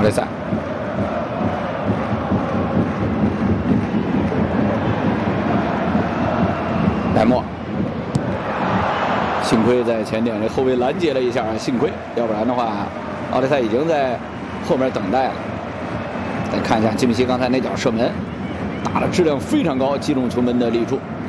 奥德赛。戴莫，幸亏在前点这后卫拦截了一下，幸亏，要不然的话，奥德赛已经在后面等待了。再看一下基米希刚才那脚射门，打的质量非常高，击中球门的立柱。